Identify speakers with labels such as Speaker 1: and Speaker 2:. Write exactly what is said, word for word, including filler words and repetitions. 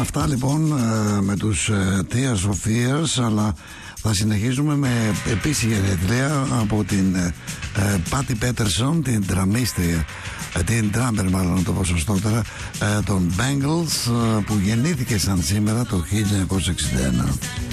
Speaker 1: Αυτά λοιπόν με τους Tears of Fears, αλλά θα συνεχίζουμε με επίσης γενέθλια από την Πάτι Πέτερσον, την ντραμίστρια, την ντράμπερ μάλλον να το πω σωστότερα, των Bangles, που γεννήθηκε σαν σήμερα το χίλια εννιακόσια εξήντα ένα.